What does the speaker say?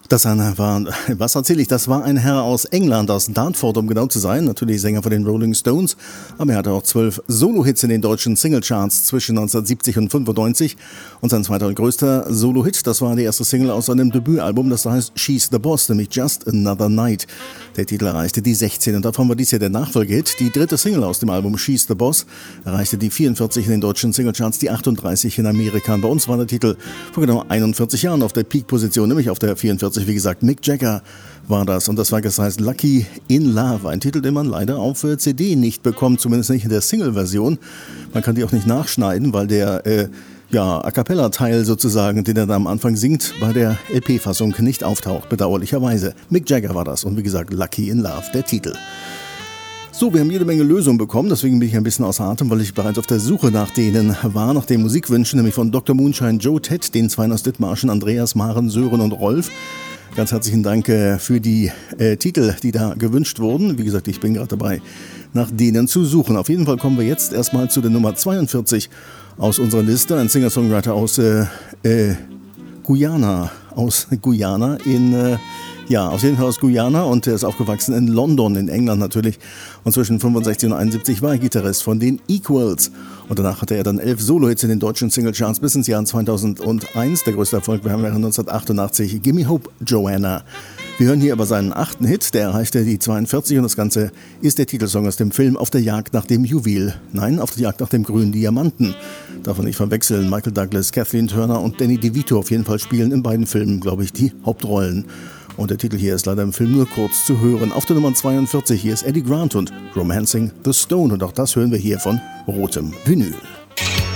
Das war, was erzähle ich, das war ein Herr aus England, aus Dartford, um genau zu sein, natürlich Sänger von den Rolling Stones, aber er hatte auch 12 Solo-Hits in den deutschen Singlecharts zwischen 1970 und 95 und sein zweiter und größter Solo-Hit, das war die erste Single aus seinem Debütalbum, das heißt She's the Boss, nämlich Just Another Night. Der Titel erreichte die 16 und davon war dies ja der Nachfolgehit, die dritte Single aus dem Album She's the Boss, erreichte die 44 in den deutschen Singlecharts, die 38 in Amerika. Und bei uns war der Titel vor genau 41 Jahren auf der Peak-Position, nämlich auf der 44. Wie gesagt, Mick Jagger war das und das war, das heißt Lucky in Love, ein Titel, den man leider auf CD nicht bekommt, zumindest nicht in der Single-Version. Man kann die auch nicht nachschneiden, weil der A Cappella-Teil sozusagen, den er da am Anfang singt, bei der LP-Fassung nicht auftaucht, bedauerlicherweise. Mick Jagger war das und wie gesagt Lucky in Love, der Titel. So, wir haben jede Menge Lösungen bekommen, deswegen bin ich ein bisschen außer Atem, weil ich bereits auf der Suche nach denen war, nach den Musikwünschen, nämlich von Dr. Moonshine, Joe Ted, den zwei aus Dithmarschen, Andreas, Maren, Sören und Rolf. Ganz herzlichen Dank für die Titel, die da gewünscht wurden. Wie gesagt, ich bin gerade dabei, nach denen zu suchen. Auf jeden Fall kommen wir jetzt erstmal zu der Nummer 42 aus unserer Liste. Ein Singer-Songwriter aus Guyana. Aus Guyana auf jeden Fall aus Guyana und er ist aufgewachsen in London, in England natürlich. Und zwischen 65 und 71 war er Gitarrist von den Equals. Und danach hatte er dann 11 Solo-Hits in den deutschen Singlecharts bis ins Jahr 2001. Der größte Erfolg wäre 1988, Gimme Hope, Joanna. Wir hören hier aber seinen 8. Hit, der erreichte die 42 und das Ganze ist der Titelsong aus dem Film Auf der Jagd nach dem Juwel. Nein, Auf der Jagd nach dem grünen Diamanten. Darf man nicht verwechseln. Michael Douglas, Kathleen Turner und Danny DeVito auf jeden Fall spielen in beiden Filmen, glaube ich, die Hauptrollen. Und der Titel hier ist leider im Film nur kurz zu hören. Auf der Nummer 42, hier ist Eddie Grant und Romancing the Stone. Und auch das hören wir hier von Rotem Vinyl.